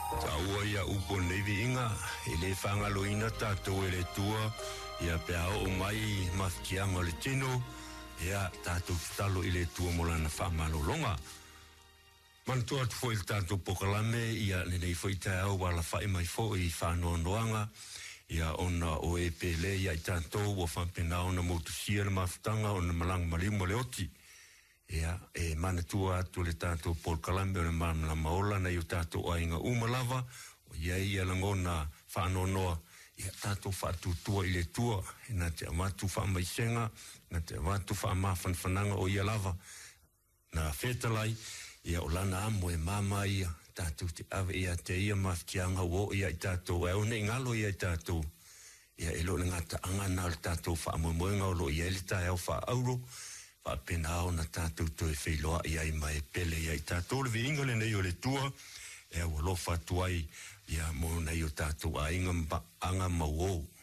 Taua ia upo nevi inga, ele whangaloina tātou ele tua, ia pea o mai mafkianga le tino, ia tātou talo ele tua molana whamalolonga. Mantua atu fo il tātou pokalame, ia nenei fo i tai au wala whae mai fo i whanoanoanga, ia ona o e pele ia i tātou o whampena ona motusia na mafutanga ona malang malimu le oti. Ia, manatua atu le tātou Paul Kalambe o le mamla maola na i o tātou ainga umalava, o ia langona whanoanoa, ia tātou whatutua i le tua, na te amatu whamaisenga, na te amatu whamawhanwhananga o ia lava, na whetalai, ia o lana amo e mama ia, tātou te awe ia te ia mawkianga o ia i tātou, e o ne ngalo ia i tātou, ia e lo le ngata angana o le tātou whaamoemoenga o lo ia le tai au whaauro, pena o na tātou to e whailoa i ai mai pele i ai tātou le vi inga le nei o le tua e o lofa tuai ia mo nei o tātou a inga anga mauou